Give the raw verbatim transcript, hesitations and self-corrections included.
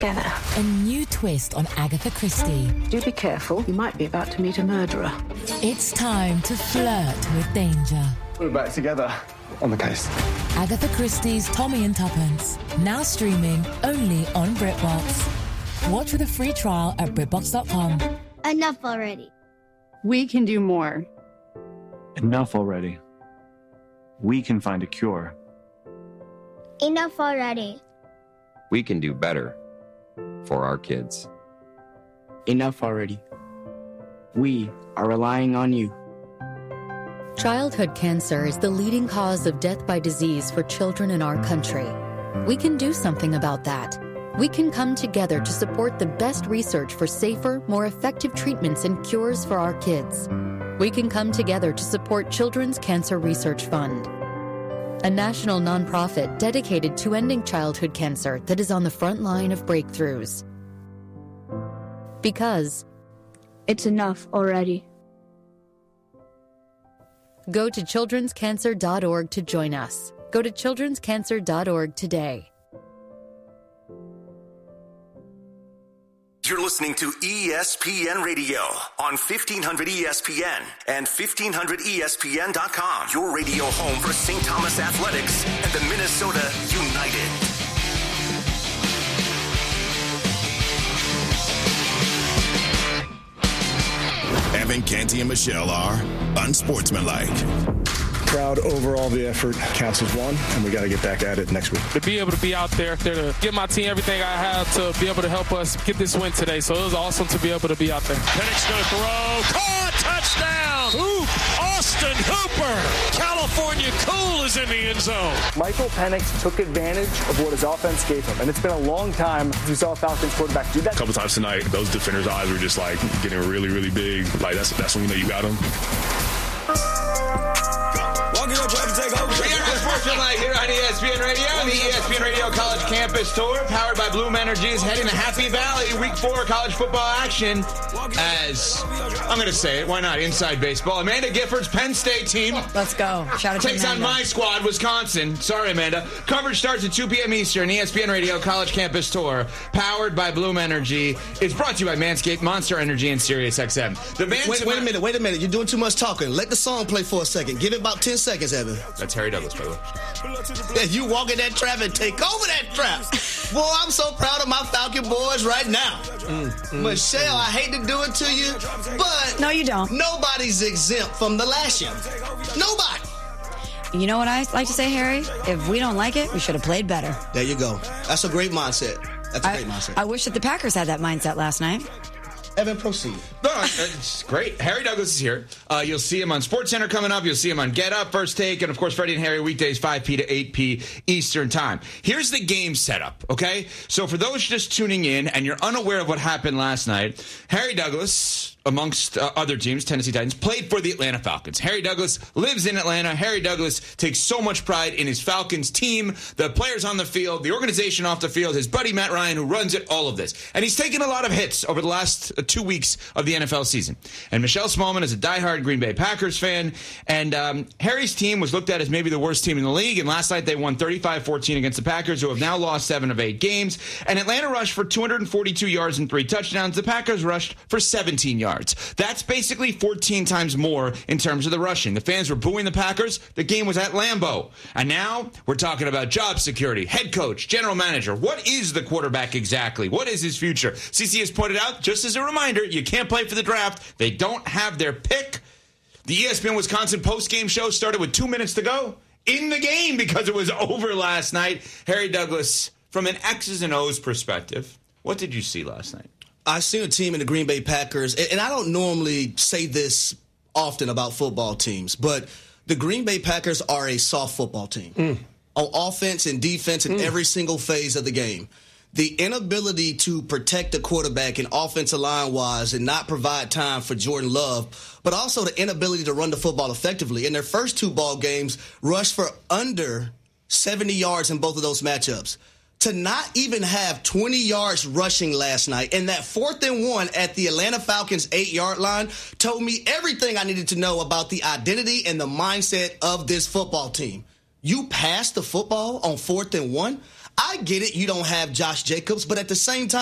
Together. A new twist on Agatha Christie. Do be careful. You might be about to meet a murderer. It's time to flirt with danger. We're back together on the case. Agatha Christie's Tommy and Tuppence. Now streaming only on BritBox. Watch with a free trial at BritBox dot com. Enough already. We can do more. Enough already. We can find a cure. Enough already. We can do better for our kids. Enough already. We are relying on you. Childhood cancer is the leading cause of death by disease for children in our country. We can do something about that. We can come together to support the best research for safer, more effective treatments and cures for our kids. We can come together to support Children's Cancer Research Fund, a national nonprofit dedicated to ending childhood cancer that is on the front line of breakthroughs. Because it's enough already. Go to children's cancer dot org to join us. Go to children's cancer dot org today. You're listening to E S P N Radio on fifteen hundred E S P N and fifteen hundred E S P N dot com. Your radio home for Saint Thomas Athletics and the Minnesota United. Evan, Canty, and Michelle are unsportsmanlike. Proud overall of the effort. Counts as one, and we got to get back at it next week. To be able to be out there, there to give my team everything I have to be able to help us get this win today. So it was awesome to be able to be out there. Penix going to throw. Caught! Touchdown! Hoop! Austin Hooper! California Cool is in the end zone. Michael Penix took advantage of what his offense gave him, and it's been a long time since we saw a Falcons quarterback do that. A couple times tonight, those defenders' eyes were just like getting really, really big. Like that's that's when you know you got them. Sportsmanlike here on E S P N Radio and the E S P N Radio College Campus Tour, powered by Bloom Energy, is heading to Happy Valley. Week four college football action. As I'm going to say it, why not? Inside baseball. Amanda Gifford's Penn State team. Let's go. Shout out to takes on my squad, Wisconsin. Sorry, Amanda. Coverage starts at two p.m. Eastern. E S P N Radio College Campus Tour, powered by Bloom Energy. It's brought to you by Manscaped, Monster Energy, and Sirius X M. The wait, wait a minute. Wait a minute. You're doing too much talking. Let the song play for a second. Give it about ten seconds, Evan. That's Harry Douglas, by the way. Yeah, you walk in that trap and take over that trap. Boy, I'm so proud of my Falcon boys right now. Mm, mm, Michelle, mm. I hate to do it to you, but no, you don't. Nobody's exempt from the lashing. Nobody. You know what I like to say, Harry? If we don't like it, we should have played better. There you go. That's a great mindset. That's a I, great mindset. I wish that the Packers had that mindset last night. Evan, proceed. No, it's great. Harry Douglas is here. Uh, you'll see him on SportsCenter coming up. You'll see him on Get Up, First Take, and, of course, Freddie and Harry weekdays, five p.m. to eight p.m. Eastern Time. Here's the game setup, okay? So for those just tuning in and you're unaware of what happened last night, Harry Douglas, amongst uh, other teams, Tennessee Titans, played for the Atlanta Falcons. Harry Douglas lives in Atlanta. Harry Douglas takes so much pride in his Falcons team, the players on the field, the organization off the field, his buddy Matt Ryan, who runs it, all of this. And he's taken a lot of hits over the last uh, two weeks of the N F L season. And Michelle Smallman is a diehard Green Bay Packers fan. And um, Harry's team was looked at as maybe the worst team in the league. And last night they won thirty-five fourteen against the Packers, who have now lost seven of eight games. And Atlanta rushed for two hundred forty-two yards and three touchdowns. The Packers rushed for seventeen yards. That's basically fourteen times more in terms of the rushing. The fans were booing the Packers. The game was at Lambeau. And now we're talking about job security, head coach, general manager. What is the quarterback exactly? What is his future? C C has pointed out, just as a reminder, you can't play for the draft. They don't have their pick. The E S P N Wisconsin postgame show started with two minutes to go in the game because it was over last night. Harry Douglas, from an X's and O's perspective, what did you see last night? I've seen a team in the Green Bay Packers, and I don't normally say this often about football teams, but the Green Bay Packers are a soft football team mm. on offense and defense in mm. every single phase of the game. The inability to protect the quarterback and offensive line-wise and not provide time for Jordan Love, but also the inability to run the football effectively. In their first two ball games, rushed for under seventy yards in both of those matchups. To not even have twenty yards rushing last night, and that fourth and one at the Atlanta Falcons eight-yard line told me everything I needed to know about the identity and the mindset of this football team. You pass the football on fourth and one? I get it. You don't have Josh Jacobs, but at the same time,